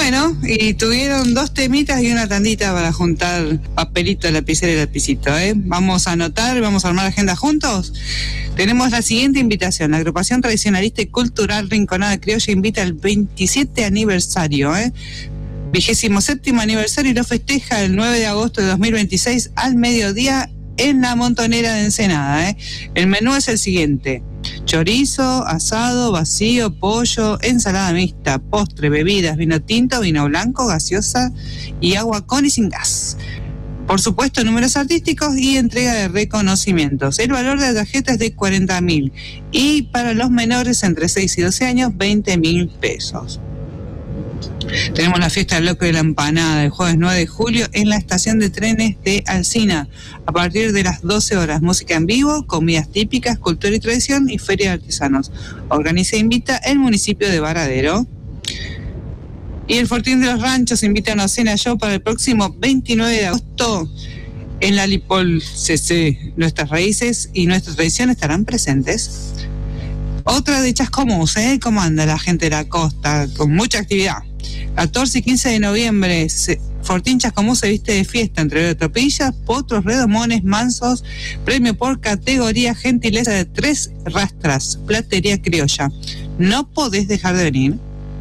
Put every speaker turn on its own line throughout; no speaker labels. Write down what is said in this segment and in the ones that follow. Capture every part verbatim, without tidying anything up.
Bueno, y tuvieron dos temitas y una tandita para juntar papelito, lapicero y lapicito, ¿eh? Vamos a anotar, vamos a armar agenda juntos. Tenemos la siguiente invitación. La agrupación tradicionalista y cultural Rinconada Criolla invita al veintisiete aniversario, ¿eh? vigésimo séptimo aniversario, y lo festeja el nueve de agosto de dos mil veintiséis al mediodía en la Montonera de Ensenada, ¿eh? El menú es el siguiente: chorizo, asado, vacío, pollo, ensalada mixta, postre, bebidas, vino tinto, vino blanco, gaseosa y agua con y sin gas. Por supuesto, números artísticos y entrega de reconocimientos. El valor de la tarjeta es de cuarenta mil y para los menores entre seis y doce años, veinte mil pesos. Tenemos la fiesta del loco de la empanada el jueves nueve de julio en la estación de trenes de Alsina a partir de las doce horas. Música en vivo, comidas típicas, cultura y tradición y feria de artesanos. Organiza e invita el municipio de Varadero. Y el Fortín de los Ranchos invita a una cena show para el próximo veintinueve de agosto en la Lipol C C. Nuestras raíces y nuestra tradición estarán presentes. Otra de Chascomús, ¿eh? ¿Cómo anda la gente de la costa? Con mucha actividad. catorce y quince de noviembre, se, Fortín Chascomús se viste de fiesta entre tropillas, potros, redomones, mansos, premio por categoría, gentileza de tres rastras, platería criolla. No podés dejar de venir.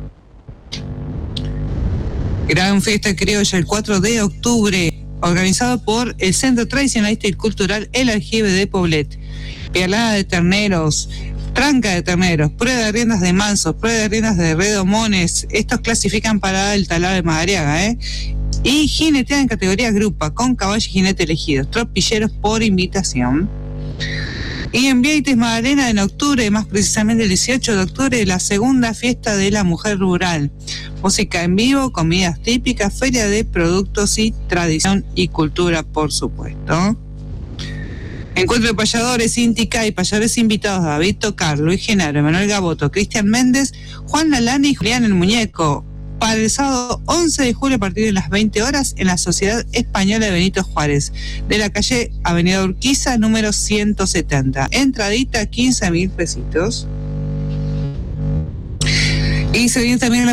Gran fiesta criolla el cuatro de octubre, organizado por el Centro Tradicionalista y Cultural El Aljibe de Poblet. Pialada de terneros, tranca de terneros, prueba de riendas de mansos, prueba de riendas de redomones. Estos clasifican para el Talar de Madariaga, ¿eh? Y jinetea en categoría grupa, con caballo y jinete elegidos, tropilleros por invitación. Y en Vieites, Magdalena, en octubre, más precisamente el dieciocho de octubre, la segunda fiesta de la mujer rural. Música en vivo, comidas típicas, feria de productos y tradición y cultura, por supuesto. Encuentro de payadores, Intica y payadores invitados: David Tocar, Luis Genaro, Manuel Gaboto, Cristian Méndez, Juan Lalani y Julián el Muñeco. Para el sábado once de julio a partir de las veinte horas en la Sociedad Española de Benito Juárez, de la calle Avenida Urquiza, número ciento setenta. Entradita quince mil pesitos. Y se viene también la